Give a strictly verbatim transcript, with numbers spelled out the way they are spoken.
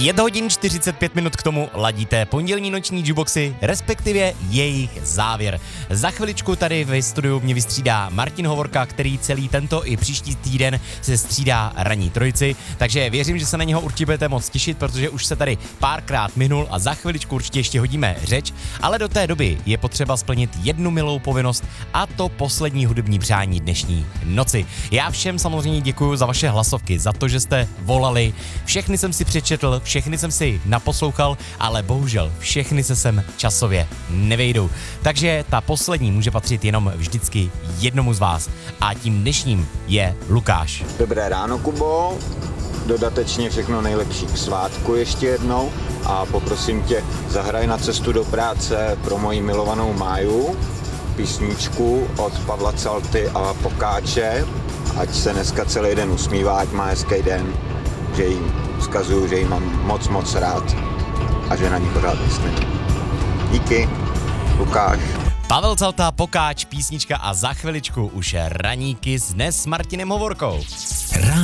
pět hodin čtyřicet pět minut k tomu ladíte pondělní noční jukeboxy, respektive jejich závěr. Za chviličku tady ve studiu mě vystřídá Martin Hovorka, který celý tento i příští týden se střídá ranní trojici, takže věřím, že se na něho určitě budete moc těšit, protože už se tady párkrát minul a za chviličku určitě ještě hodíme řeč, ale do té doby je potřeba splnit jednu milou povinnost, a to poslední hudební přání dnešní noci. Já všem samozřejmě děkuji za vaše hlasovky, za to, že jste volali, všechny jsem si přečetl, všechny jsem si naposlouchal, ale bohužel všechny se sem časově nevejdou. Takže ta poslední může patřit jenom vždycky jednomu z vás. A tím dnešním je Lukáš. Dobré ráno, Kubo. Dodatečně všechno nejlepší k svátku ještě jednou a poprosím tě, zahraj na cestu do práce pro moji milovanou Máju písničku od Pavla Calty a Pokáče, ať se dneska celý den usmívá, ať má hezký den, že jí vzkazuju, že jí mám moc moc rád a že na ní pořád myslím. Díky, Lukáš. Pavel Calta, Pokáč, písnička a za chviličku už raníky s dnes s Martinem Hovorkou.